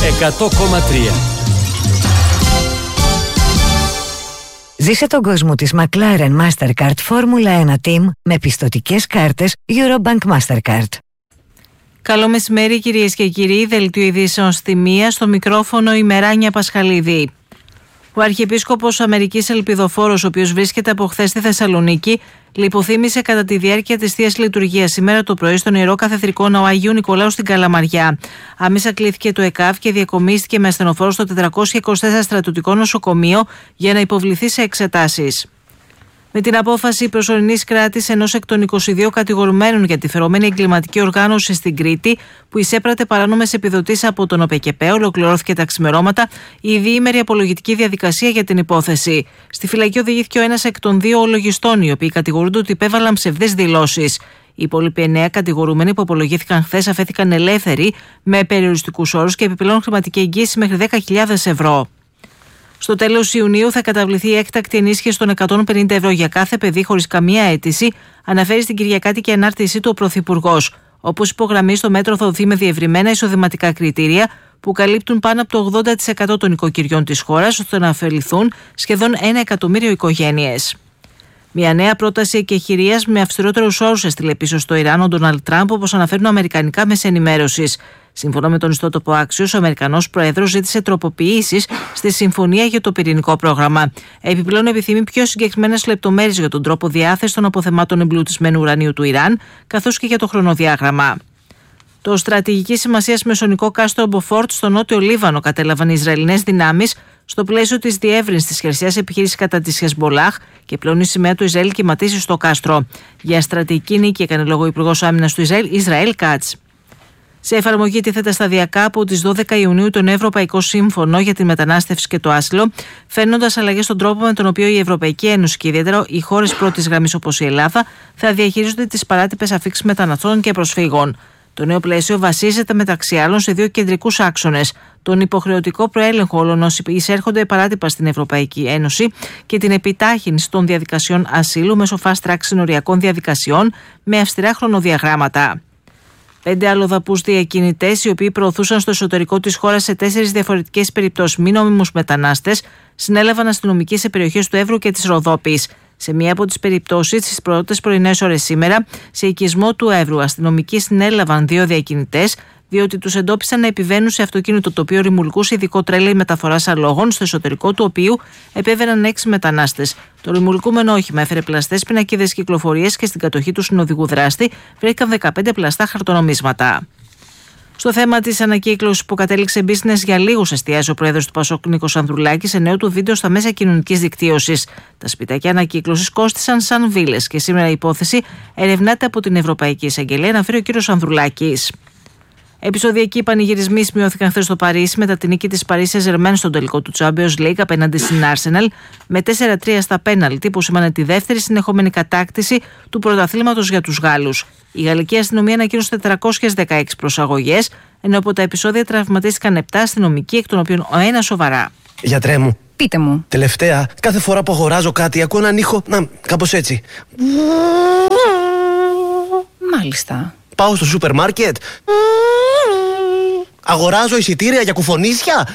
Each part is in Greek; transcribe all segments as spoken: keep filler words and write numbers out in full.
εκατό κόμμα τρία. Ζήσε τον κόσμο της McLaren Mastercard Formula ένα Team με πιστωτικές κάρτες Eurobank Mastercard. Καλό μεσημέρι κυρίες και κύριοι, δελτίο ειδήσεων στη μία, στο μικρόφωνο η Μεράνια Πασχαλίδη. Ο Αρχιεπίσκοπος Αμερικής Ελπιδοφόρος, ο οποίος βρίσκεται από χθες στη Θεσσαλονίκη, λιποθύμησε κατά τη διάρκεια της Θείας Λειτουργίας σήμερα το πρωί στον Ιερό Καθεδρικό Ναό Αγίου Νικολάου στην Καλαμαριά. Άμεσα κλήθηκε το ΕΚΑΒ και διακομίστηκε με ασθενοφόρο στο τετρακόσια είκοσι τέσσερα στρατιωτικό νοσοκομείο για να υποβληθεί σε εξετάσεις. Με την απόφαση προσωρινής κράτης ενός εκ των είκοσι δύο κατηγορουμένων για τη φερόμενη εγκληματική οργάνωση στην Κρήτη, που εισέπρατε παράνομες επιδοτήσεις από τον ΟΠΕΚΕΠΕ, ολοκληρώθηκε τα ξημερώματα η διήμερη απολογητική διαδικασία για την υπόθεση. Στη φυλακή οδηγήθηκε ο ένας εκ των δύο ολογιστών, οι οποίοι κατηγορούνται ότι υπέβαλαν ψευδείς δηλώσεις. Οι υπόλοιποι εννέα κατηγορούμενοι που απολογήθηκαν χθες αφέθηκαν ελεύθεροι με περιοριστικούς όρους και επιπλέον χρηματική εγγύηση μέχρι δέκα χιλιάδες ευρώ. Στο τέλος Ιουνίου θα καταβληθεί η έκτακτη ενίσχυση των εκατόν πενήντα ευρώ για κάθε παιδί χωρίς καμία αίτηση, αναφέρει στην Κυριακάτικη ανάρτησή του ο Πρωθυπουργός. Όπως υπογραμμίζει, το μέτρο θα δοθεί με διευρυμένα εισοδηματικά κριτήρια που καλύπτουν πάνω από το ογδόντα τοις εκατό των οικοκυριών της χώρας, ώστε να ωφεληθούν σχεδόν ένα εκατομμύριο οικογένειες. Μια νέα πρόταση εκεχηρίας με αυστηρότερους όρους έστειλε πίσω στο Ιράν ο Ντόναλντ Τραμπ, όπως αναφέρουν αμερικανικά μέσα ενημέρωσης. Σύμφωνα με τον ιστότοπο Axios, ο Αμερικανός Πρόεδρος ζήτησε τροποποιήσεις στη συμφωνία για το πυρηνικό πρόγραμμα. Επιπλέον, επιθυμεί πιο συγκεκριμένες λεπτομέρειες για τον τρόπο διάθεσης των αποθεμάτων εμπλουτισμένου ουρανίου του Ιράν, καθώς και για το χρονοδιάγραμμα. Το στρατηγική σημασία μεσονικό κάστρο Μποφόρτ στο νότιο Λίβανο κατέλαβαν οι Ισραηλινές δυνάμεις στο πλαίσιο της διεύρυνσης της χερσαίας επιχείρησης κατά της Χεσμολάχ και πλέον η σημαία του Ισραήλ κυματίσει στο κάστρο. Για στρατηγική νίκη έκανε λόγο ο Υπουργός Άμυνας του Ισραήλ, Ισραήλ Κάτς. Σε εφαρμογή τίθεται σταδιακά από τις δώδεκα Ιουνίου το Ευρωπαϊκό Σύμφωνο για τη μετανάστευση και το άσυλο, φέρνοντας αλλαγές στον τρόπο με τον οποίο η Ευρωπαϊκή Ένωση και ιδιαίτερα οι χώρες πρώτης γραμμής όπως η Ελλάδα θα διαχειρίζονται τις παράτυπες αφήξεις μεταναστών και προσφύγων. Το νέο πλαίσιο βασίζεται μεταξύ άλλων σε δύο κεντρικούς άξονες: τον υποχρεωτικό προέλεγχο όλων όσοι εισέρχονται παράτυπα στην Ευρωπαϊκή Ένωση και την επιτάχυνση των διαδικασιών ασύλου μέσω fast track συνοριακών διαδικασιών με αυστηρά χρονοδιαγράμματα. Πέντε αλλοδαπούς διακινητές, οι οποίοι προωθούσαν στο εσωτερικό της χώρας σε τέσσερις διαφορετικές περιπτώσεις μη νόμιμους μετανάστες, συνέλαβαν αστυνομικοί σε περιοχές του Εύρου και της Ροδόπης. Σε μία από τις περιπτώσεις, στις πρώτες πρωινές ώρες σήμερα, σε οικισμό του Εύρου, αστυνομικοί συνέλαβαν δύο διακινητές, διότι τους εντόπισαν να επιβαίνουν σε αυτοκίνητο το οποίο ρημουλκούσε ειδικό τρέλεϊ μεταφοράς αλόγων, στο εσωτερικό του οποίου επέβαιναν έξι μετανάστες. Το ρημουλκούμενο όχημα έφερε πλαστές πινακίδες κυκλοφορίας και στην κατοχή του συνοδηγού δράστη βρήκαν δεκαπέντε πλαστά χαρτονομίσματα. Στο θέμα της ανακύκλωσης που κατέληξε business για λίγους, εστιάζει ο πρόεδρος του Πασόκ Νίκος Ανδρουλάκης σε νέο του βίντεο στα μέσα κοινωνικής δικτύωσης. Τα σπιτάκια ανακύκλωσης κόστησαν σαν βίλες και σήμερα η υπόθεση ερευνάται από την Ευρωπαϊκή Εισαγγελία, αναφέρει ο κ. Ανδρουλάκης. Επεισοδιακοί πανηγυρισμοί σημειώθηκαν χθες στο Παρίσι μετά την νίκη της Paris Saint-Germain στον τελικό του Champions League απέναντι στην Arsenal με τέσσερα τρία στα πέναλτι, που σήμανε τη δεύτερη συνεχόμενη κατάκτηση του πρωταθλήματος για τους Γάλλους. Η γαλλική αστυνομία ανακοίνωσε τετρακόσιες δεκαέξι προσαγωγές, ενώ από τα επεισόδια τραυματίστηκαν επτά αστυνομικοί, εκ των οποίων ο ένας σοβαρά. Γιατρέ μου. Πείτε μου. Τελευταία, κάθε φορά που αγοράζω κάτι, ακούω έναν ήχο. Να, κάπως έτσι. Μάλιστα. Πάω στο σούπερ μάρκετ. Αγοράζω εισιτήρια για κουφονίσια.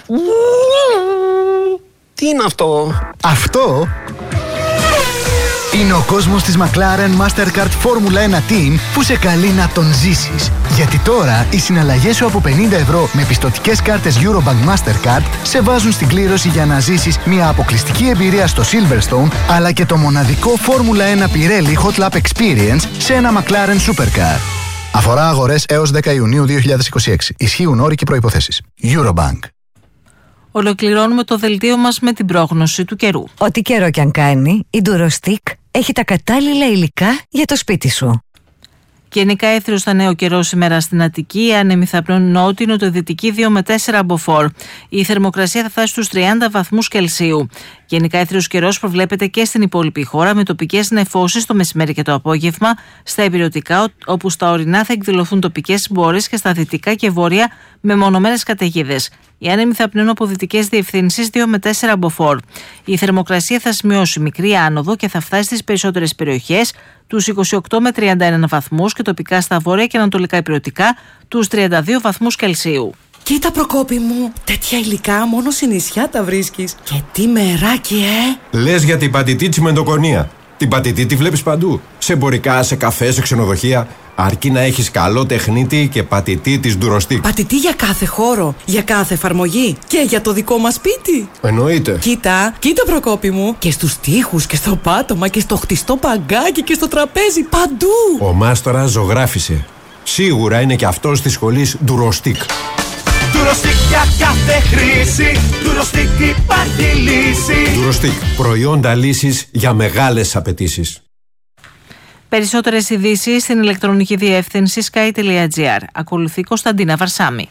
Τι είναι αυτό? Αυτό είναι ο κόσμος της McLaren Mastercard Formula ένα Team που σε καλεί να τον ζήσεις. Γιατί τώρα οι συναλλαγές σου από πενήντα ευρώ με πιστωτικές κάρτες Eurobank Mastercard σε βάζουν στην κλήρωση για να ζήσεις μια αποκλειστική εμπειρία στο Silverstone, αλλά και το μοναδικό Formula ένα Pirelli Hot Lap Experience σε ένα McLaren Supercar. Αφορά αγορές έως δέκα Ιουνίου δύο χιλιάδες είκοσι έξι. Ισχύουν όροι και προϋποθέσεις. Eurobank. Ολοκληρώνουμε το δελτίο μας με την πρόγνωση του καιρού. Ό,τι καιρό κι αν κάνει, η Durostick έχει τα κατάλληλα υλικά για το σπίτι σου. Γενικά έθριος θα νέο καιρό σήμερα στην Αττική, οι άνεμοι θα πνέουν νότιο, νοτιοδυτική δύο με τέσσερα από φορ. Η θερμοκρασία θα φτάσει στους τριάντα βαθμούς Κελσίου. Γενικά έθριος καιρός προβλέπεται και στην υπόλοιπη χώρα, με τοπικές νεφώσεις το μεσημέρι και το απόγευμα στα υπηρετικά, όπου στα ορεινά θα εκδηλωθούν τοπικές συμπόρες και στα δυτικά και βόρεια με μονομένες καταιγίδες. Οι άνεμοι θα πνέουν από δυτικές διευθύνσεις δύο με τέσσερα από φορ. Η θερμοκρασία θα σημειώσει μικρή άνοδο και θα φτάσει στις περισσότερες περιοχές τους είκοσι οκτώ με τριάντα ένα βαθμούς και τοπικά στα βόρεια και ανατολικά υπηρετικά τους τριάντα δύο βαθμούς Κελσίου. Κοίτα, Προκόπη μου, τέτοια υλικά μόνο σε νησιά τα βρίσκεις. Και τι μεράκι, ε! Λες για την πατητή τσιμεντοκονία. Την πατητή τη βλέπεις παντού. Σε εμπορικά, σε καφέ, σε ξενοδοχεία. Αρκεί να έχεις καλό τεχνίτη και πατητή της Durostick. Πατητή για κάθε χώρο, για κάθε εφαρμογή και για το δικό μας σπίτι. Εννοείται. Κοίτα, κοίτα, Προκόπη μου. Και στους τοίχους και στο πάτωμα και στο χτιστό παγκάκι και στο τραπέζι, παντού. Ο μάστορας ζωγράφισε. Σίγουρα είναι και αυτός της σχολής Durostick. Durostick για κάθε χρήση. Durostick υπάρχει λύση. Durostick, προϊόντα λύσης για μεγάλες απαιτήσεις. Περισσότερες ειδήσεις στην ηλεκτρονική διεύθυνση sky τελεία gr. Ακολουθεί Κωνσταντίνα Βαρσάμι.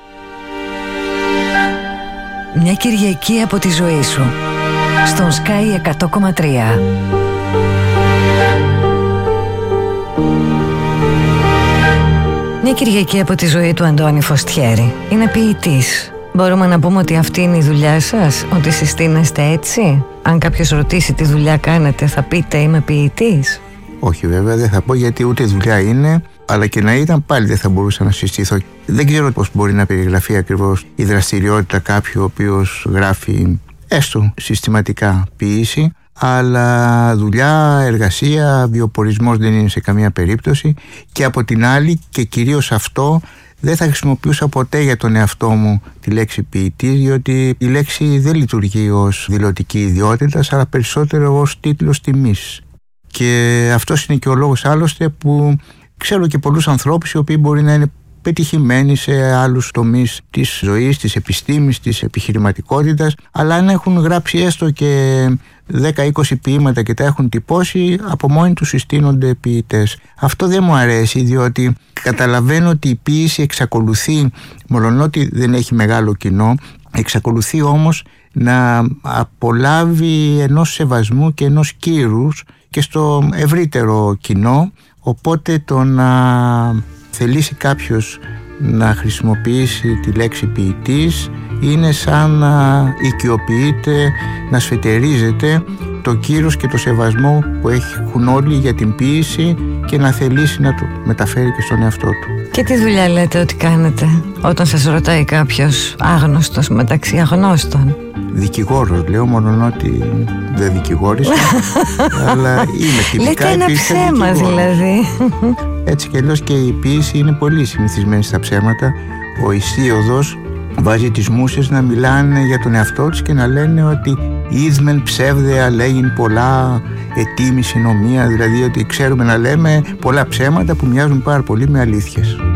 Μια Κυριακή από τη ζωή σου στον Sky εκατό κόμμα τρία. Μια Κυριακή από τη ζωή του Αντώνη Φωστιέρη. Είναι ποιητής. Μπορούμε να πούμε ότι αυτή είναι η δουλειά σας, ότι συστήνεστε έτσι? Αν κάποιος ρωτήσει τι δουλειά κάνετε, θα πείτε είμαι ποιητής? Όχι, βέβαια, δεν θα πω, γιατί ούτε δουλειά είναι, αλλά και να ήταν πάλι δεν θα μπορούσα να συστηθώ. Δεν ξέρω πώς μπορεί να περιγραφεί ακριβώς η δραστηριότητα κάποιου ο οποίος γράφει έστω συστηματικά ποίηση, αλλά δουλειά, εργασία, βιοπορισμός δεν είναι σε καμία περίπτωση. Και από την άλλη, και κυρίως αυτό, δεν θα χρησιμοποιούσα ποτέ για τον εαυτό μου τη λέξη ποιητής, διότι η λέξη δεν λειτουργεί ως δηλωτική ιδιότητα, αλλά περισσότερο ως τίτλος τιμής. Και αυτός είναι και ο λόγος άλλωστε που ξέρω και πολλούς ανθρώπους οι οποίοι μπορεί να είναι πετυχημένοι σε άλλους τομείς της ζωής, της επιστήμης, της επιχειρηματικότητας, αλλά αν έχουν γράψει έστω και δέκα είκοσι ποίηματα και τα έχουν τυπώσει, από μόνοι τους συστήνονται ποιητές. Αυτό δεν μου αρέσει, διότι καταλαβαίνω ότι η ποίηση εξακολουθεί, μολονότι δεν έχει μεγάλο κοινό, εξακολουθεί όμως να απολάβει ενός σεβασμού και ενός κύρους και στο ευρύτερο κοινό. Οπότε το να θελήσει κάποιος να χρησιμοποιήσει τη λέξη ποιητής είναι σαν να οικειοποιείται, να σφετερίζεται το κύρος και το σεβασμό που έχουν όλοι για την ποίηση και να θελήσει να το μεταφέρει και στον εαυτό του. Και τι δουλειά λέτε ότι κάνετε όταν σας ρωτάει κάποιος άγνωστος μεταξύ αγνώστων? Δικηγόρος λέω, μόνο ότι δεν δικηγόρισα, αλλά είμαι τυπικά. Λέτε ένα ψέμα δηλαδή. Έτσι κι αλλιώς και η ποίηση είναι πολύ συνηθισμένη στα ψέματα. Ο Ησίωδος βάζει τις μούσες να μιλάνε για τον εαυτό τους και να λένε ότι «Ίσμεν ψεύδεα λέγειν πολλά ετήμη συνομία», δηλαδή ότι ξέρουμε να λέμε πολλά ψέματα που μοιάζουν πάρα πολύ με αλήθειες.